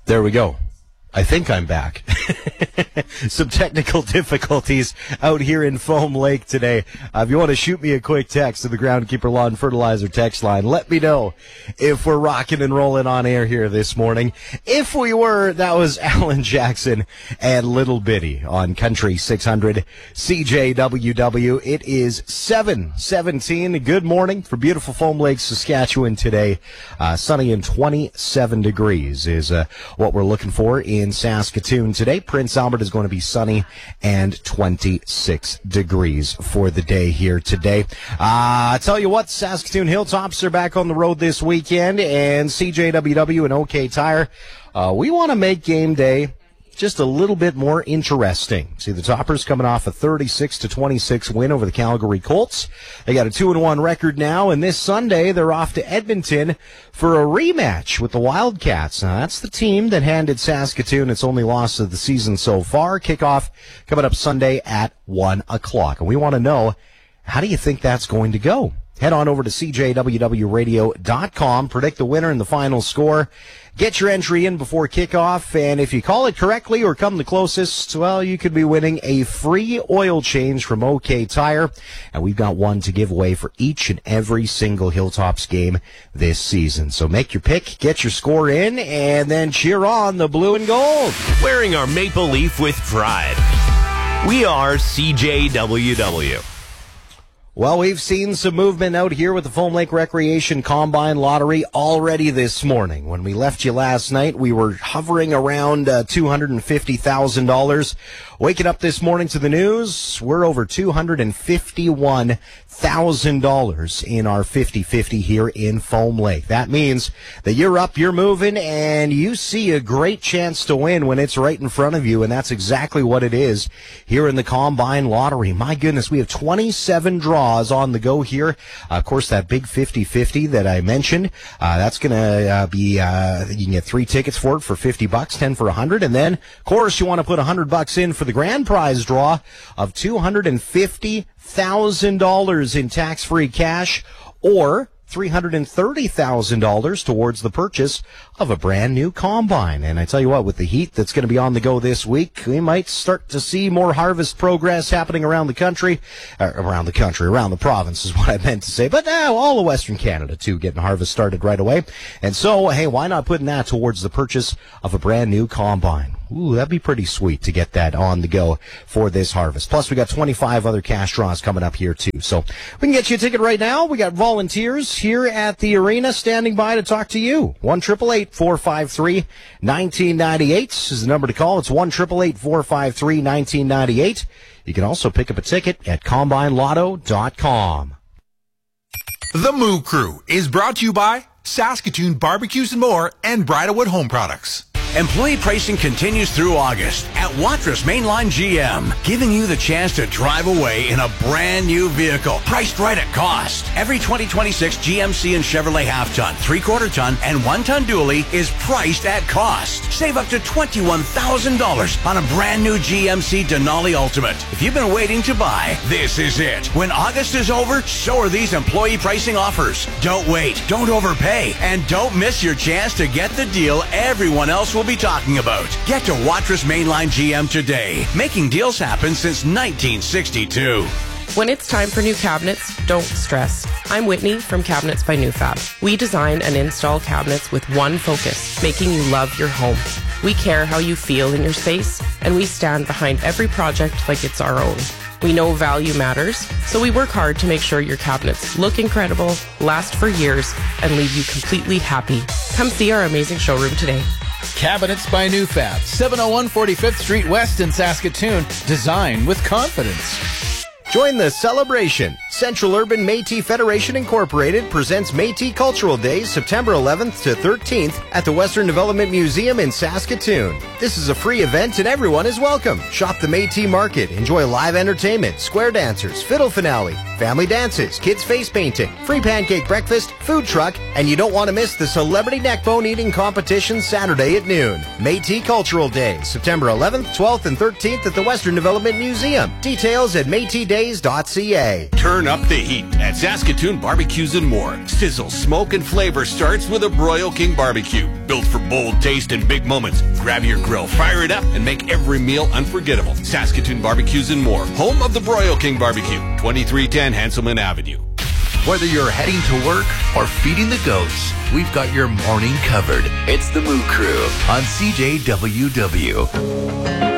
There we go. I think I'm back. Some technical difficulties out here in Foam Lake today. If you want to shoot me a quick text to the Groundkeeper Lawn Fertilizer text line, let me know if we're rocking and rolling on air here this morning. If we were, that was Alan Jackson and Little Bitty on Country 600 CJWW. It is 7:17. Good morning for beautiful Foam Lake, Saskatchewan today. Sunny and 27 degrees is what we're looking for in Saskatoon today. Prince Albert is going to be sunny and 26 degrees for the day here today. I tell you what, Saskatoon Hilltops are back on the road this weekend, and CJWW and OK Tire, we want to make game day just a little bit more interesting. See, the Toppers coming off a 36-26 win over the Calgary Colts. They got a 2-1 record now, and this Sunday they're off to Edmonton for a rematch with the Wildcats. Now, that's the team that handed Saskatoon its only loss of the season so far. Kickoff coming up Sunday at 1 o'clock. And we want to know, how do you think that's going to go? Head on over to CJWWradio.com, predict the winner and the final score. Get your entry in before kickoff, and if you call it correctly or come the closest, well, you could be winning a free oil change from OK Tire, and we've got one to give away for each and every single Hilltops game this season. So make your pick, get your score in, and then cheer on the blue and gold. Wearing our maple leaf with pride. We are CJWW. Well, we've seen some movement out here with the Foam Lake Recreation Combine Lottery already this morning. When we left you last night, we were hovering around $250,000. Waking up this morning to the news, we're over $251,000 in our 50-50 here in Foam Lake. That means that you're up, you're moving, and you see a great chance to win when it's right in front of you, and that's exactly what it is here in the Combine Lottery. My goodness, we have 27 draws on the go here. Of course, that big 50-50 that I mentioned, that's going to be, you can get 3 tickets for it for $50, 10 for $100, and then, of course, you want to put $100 in for the grand prize draw of $250,000 in tax-free cash, or $330,000 towards the purchase of a brand new combine. And I tell you what, with the heat that's going to be on the go this week, we might start to see more harvest progress happening around the country, around the province is what I meant to say, but all of Western Canada too, getting harvest started right away. And so, hey, why not putting that towards the purchase of a brand new combine? Ooh, that'd be pretty sweet to get that on the go for this harvest. Plus, we got 25 other cash draws coming up here, too. So we can get you a ticket right now. We got volunteers here at the arena standing by to talk to you. 1-888-453-1998 is the number to call. It's 1-888-453-1998. You can also pick up a ticket at CombineLotto.com. The Moo Crew is brought to you by Saskatoon Barbecues and More and Bridalwood Home Products. Employee pricing continues through August at Watrous Mainline GM, giving you the chance to drive away in a brand new vehicle, priced right at cost. Every 2026 GMC and Chevrolet half-ton, 3/4 ton, and 1-ton dually is priced at cost. Save up to $21,000 on a brand new GMC Denali Ultimate. If you've been waiting to buy, this is it. When August is over, so are these employee pricing offers. Don't wait, don't overpay, and don't miss your chance to get the deal everyone else will be talking about. Get to Watrous Mainline GM today, making deals happen since 1962. When it's time for new cabinets, don't stress. I'm Whitney from Cabinets by NewFab. We design and install cabinets with one focus, making you love your home. We care how you feel in your space, and we stand behind every project like it's our own. We know value matters, so we work hard to make sure your cabinets look incredible, last for years, and leave you completely happy. Come see our amazing showroom today. Cabinets by NewFab, 701 45th Street West in Saskatoon. Design with confidence. Join the celebration. Central Urban Métis Federation Incorporated presents Métis Cultural Days September 11th to 13th at the Western Development Museum in Saskatoon. This is a free event and everyone is welcome. Shop the Métis Market, enjoy live entertainment, square dancers, fiddle finale, family dances, kids face painting, free pancake breakfast, food truck, and you don't want to miss the celebrity neckbone eating competition Saturday at noon. Métis Cultural Days September 11th, 12th, and 13th at the Western Development Museum. Details at métisdays.ca. Turn up the heat at Saskatoon Barbecues and More. Sizzle, smoke, and flavor starts with a Broil King barbecue. built for bold taste and big moments. Grab your grill, fire it up, and make every meal unforgettable. Saskatoon Barbecues and More, home of the Broil King Barbecue, 2310 Hanselman Avenue. Whether you're heading to work or feeding the goats, we've got your morning covered. It's the Moo Crew on CJWW.